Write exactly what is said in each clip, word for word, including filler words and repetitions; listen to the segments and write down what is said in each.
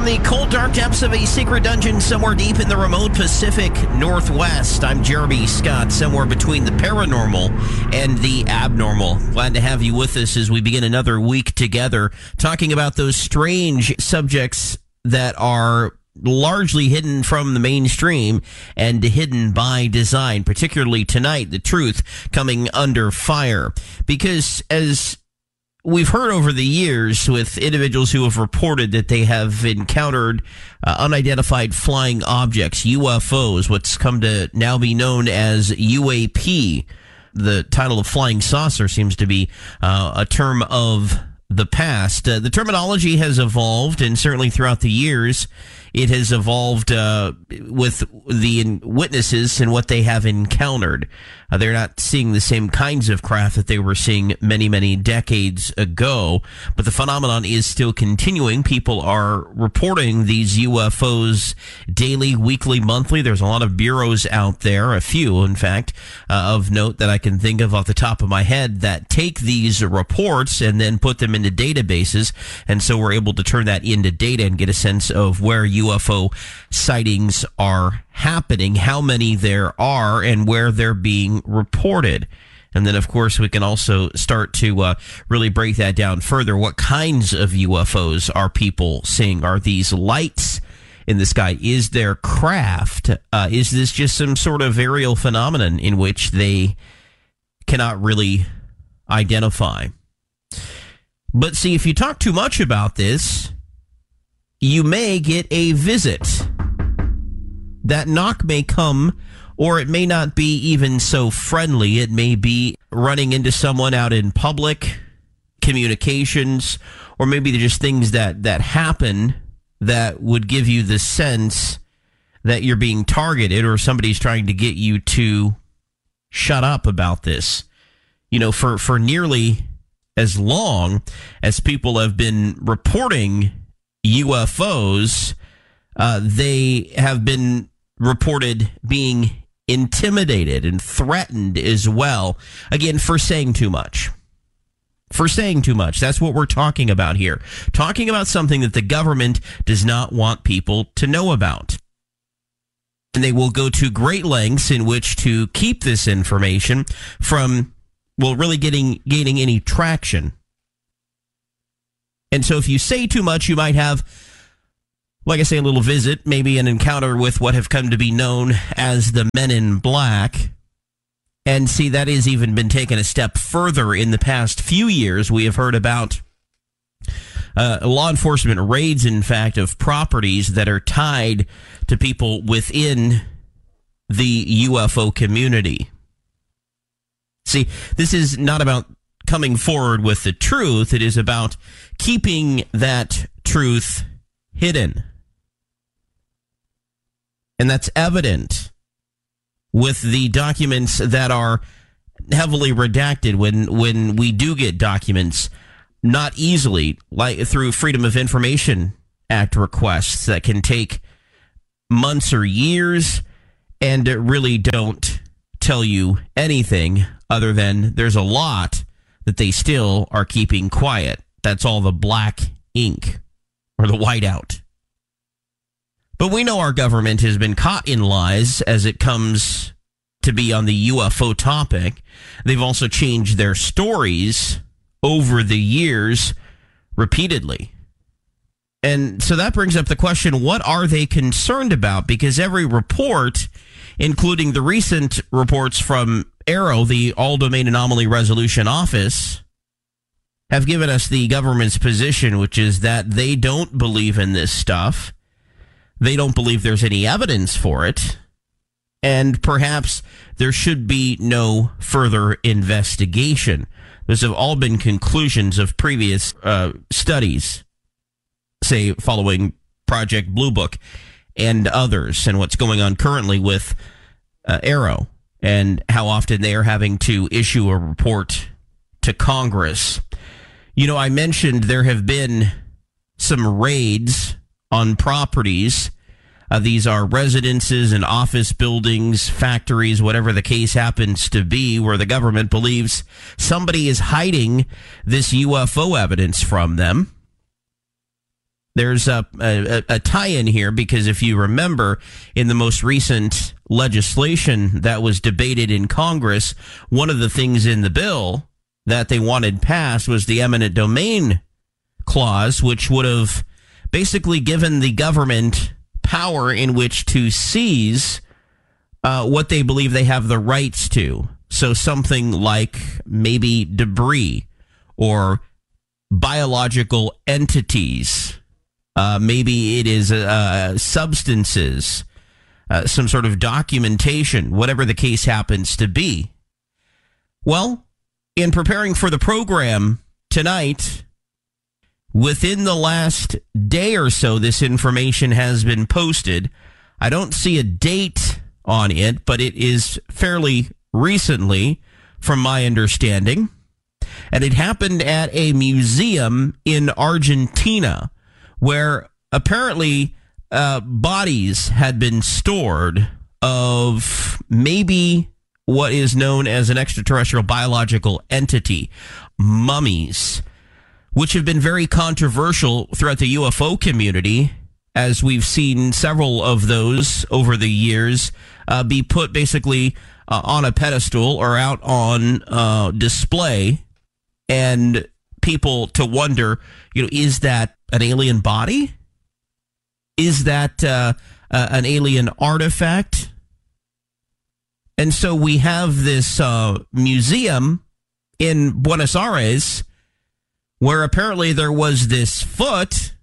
From the cold, dark depths of a secret dungeon somewhere deep in the remote Pacific Northwest, I'm Jeremy Scott, somewhere between the paranormal and the abnormal. Glad to have you with us as we begin another week together, talking about those strange subjects that are largely hidden from the mainstream and hidden by design, particularly tonight, the truth coming under fire. Because as we've heard over the years with individuals who have reported that they have encountered uh, unidentified flying objects, U F Os, what's come to now be known as U A P. The title of flying saucer seems to be uh, a term of the past. Uh, the terminology has evolved, and certainly throughout the years, it has evolved uh, with the witnesses and what they have encountered. Uh, they're not seeing the same kinds of craft that they were seeing many, many decades ago, but the phenomenon is still continuing. People are reporting these U F Os daily, weekly, monthly. There's a lot of bureaus out there, a few, in fact, uh, of note that I can think of off the top of my head that take these reports and then put them into databases, and so we're able to turn that into data and get a sense of where U F O sightings are happening, how many there are, and where they're being reported. And then, of course, we can also start to uh, really break that down further. What kinds of U F Os are people seeing? Are these lights in the sky? Is there craft? Uh, is this just some sort of aerial phenomenon in which they cannot really identify? But see, if you talk too much about this, you may get a visit. That knock may come, or it may not be even so friendly. It may be running into someone out in public, communications, or maybe they're just things that, that happen that would give you the sense that you're being targeted or somebody's trying to get you to shut up about this. You know, for, for nearly as long as people have been reporting U F Os, uh, they have been reported being intimidated and threatened as well. Again, for saying too much. For saying too much. That's what we're talking about here. Talking about something that the government does not want people to know about. And they will go to great lengths in which to keep this information from, well, really getting gaining any traction. And so if you say too much, you might have, like I say, a little visit, maybe an encounter with what have come to be known as the Men in Black. And see, that has even been taken a step further in the past few years. We have heard about uh, law enforcement raids, in fact, of properties that are tied to people within the U F O community. See, this is not about coming forward with the truth. It is about keeping that truth hidden. And that's evident with the documents that are heavily redacted when, when we do get documents not easily, like through Freedom of Information Act requests that can take months or years and really don't tell you anything other than there's a lot that they still are keeping quiet. That's all the black ink or the whiteout. But we know our government has been caught in lies as it comes to be on the U F O topic. They've also changed their stories over the years repeatedly. And so that brings up the question, what are they concerned about? Because every report, including the recent reports from AARO, the All Domain Anomaly Resolution Office, have given us the government's position, which is that they don't believe in this stuff. They don't believe there's any evidence for it. And perhaps there should be no further investigation. Those have all been conclusions of previous uh, studies, say, following Project Blue Book and others, and what's going on currently with uh, AARO, and how often they are having to issue a report to Congress. You know, I mentioned there have been some raids on properties. Uh, these are residences and office buildings, factories, whatever the case happens to be, where the government believes somebody is hiding this U F O evidence from them. there's a, a, a tie-in here because if you remember in the most recent legislation that was debated in Congress, one of the things in the bill that they wanted passed was the eminent domain clause, which would have basically given the government power in which to seize uh, what they believe they have the rights to. So something like maybe debris or biological entities. Uh, maybe it is uh, substances, uh, some sort of documentation, whatever the case happens to be. Well, in preparing for the program tonight, within the last day or so, this information has been posted. I don't see a date on it, but it is fairly recently, from my understanding. And it happened at a museum in Argentina, where apparently uh, bodies had been stored of maybe what is known as an extraterrestrial biological entity, mummies, which have been very controversial throughout the U F O community, as we've seen several of those over the years uh, be put basically uh, on a pedestal or out on uh, display, and people to wonder, you know, is that an alien body? Is that uh, uh, an alien artifact? And so we have this uh, museum in Buenos Aires where apparently there was this foot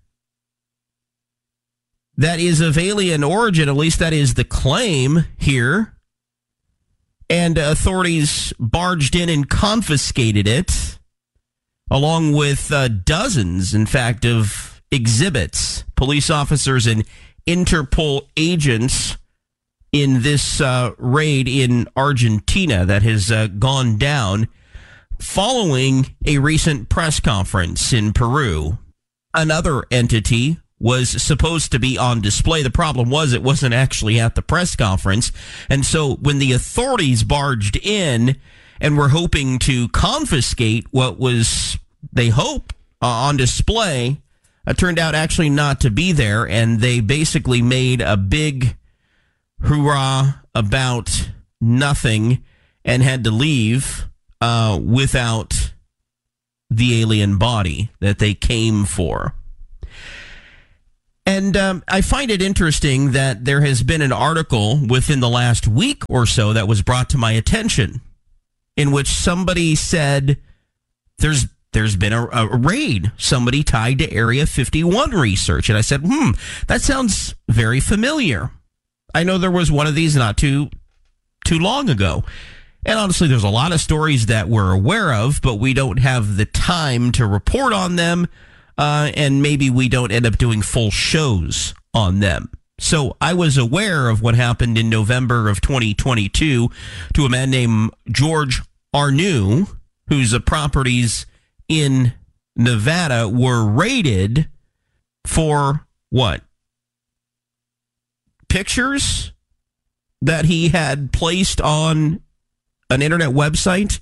that is of alien origin, at least that is the claim here. And authorities barged in and confiscated it, along with uh, dozens, in fact, of exhibits. Police officers and Interpol agents in this uh, raid in Argentina that has uh, gone down following a recent press conference in Peru. Another entity was supposed to be on display. The problem was it wasn't actually at the press conference. And so when the authorities barged in and were hoping to confiscate what was, they hope, uh, on display, it turned out actually not to be there. And they basically made a big hoorah about nothing and had to leave uh, without the alien body that they came for. And um, I find it interesting that there has been an article within the last week or so that was brought to my attention in which somebody said there's there's been a, a raid, somebody tied to Area fifty-one research. And I said, hmm, that sounds very familiar. I know there was one of these not too too long ago. And honestly, there's a lot of stories that we're aware of, but we don't have the time to report on them. Uh, and maybe we don't end up doing full shows on them. So I was aware of what happened in November of twenty twenty-two to a man named George Arnoux, whose uh, properties in Nevada were raided for what? Pictures that he had placed on an internet website.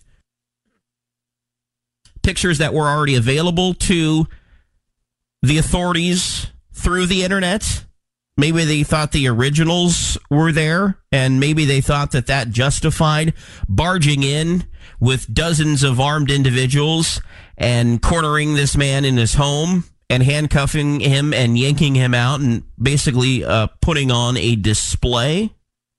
Pictures that were already available to the authorities through the internet. Maybe they thought the originals were there, and maybe they thought that that justified barging in with dozens of armed individuals and cornering this man in his home and handcuffing him and yanking him out and basically uh, putting on a display.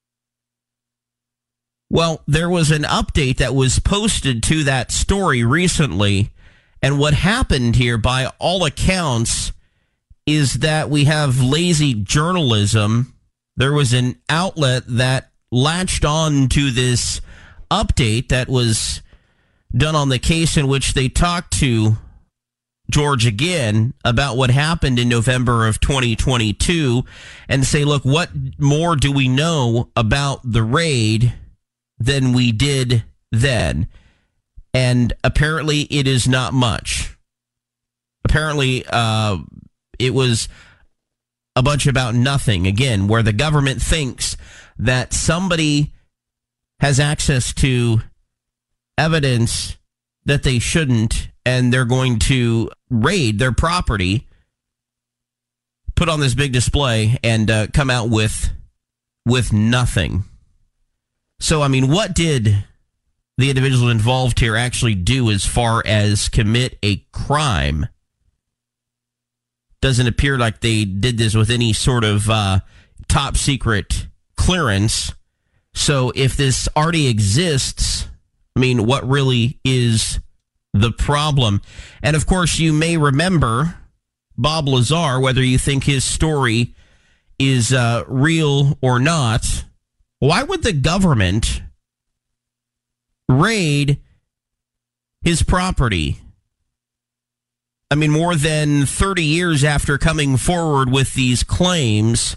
Well, there was an update that was posted to that story recently. And what happened here, by all accounts, is that we have lazy journalism. There was an outlet that latched on to this update that was done on the case in which they talked to George again about what happened in November of twenty twenty-two and say, look, what more do we know about the raid than we did then? And apparently it is not much. Apparently uh, it was a bunch about nothing, again, where the government thinks that somebody has access to evidence that they shouldn't, and they're going to raid their property put on this big display and uh, come out with with nothing. So, I mean, what did the individual involved here actually do as far as commit a crime? Doesn't appear like they did this with any sort of uh, top secret clearance. So if this already exists, I mean, what really is the problem? And of course, you may remember Bob Lazar, whether you think his story is uh, real or not. Why would the government raid his property? I mean, more than thirty years after coming forward with these claims,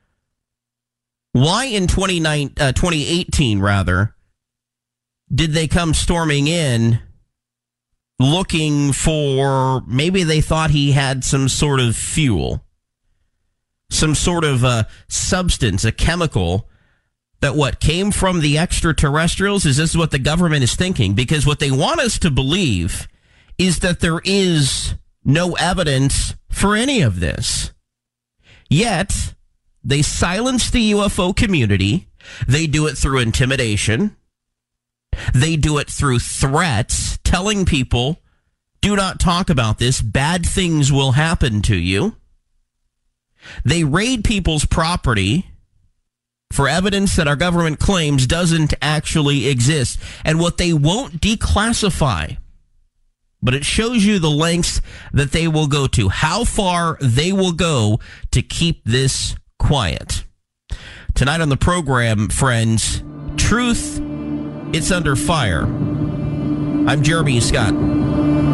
why in twenty eighteen, rather, did they come storming in looking for, maybe they thought he had some sort of fuel, some sort of uh, substance, a chemical that what came from the extraterrestrials? Is this what the government is thinking? Because what they want us to believe is that there is no evidence for any of this. Yet, they silence the U F O community. They do it through intimidation. They do it through threats, telling people, do not talk about this. Bad things will happen to you. They raid people's property for evidence that our government claims doesn't actually exist. And what they won't declassify, but it shows you the lengths that they will go to, how far they will go to keep this quiet. Tonight on the program, friends, truth, it's under fire. I'm Jeremy Scott.